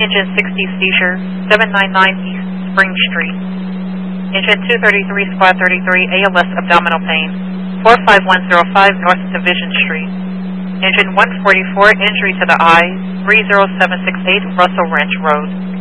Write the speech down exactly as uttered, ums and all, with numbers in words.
Engine sixty seizure, seven ninety-nine East Spring Street. Engine two thirty-three, Squad thirty-three, A L S abdominal pain, four five one zero five North Division Street. Engine one forty-four, injury to the eye, three zero seven six eight Russell Ranch Road.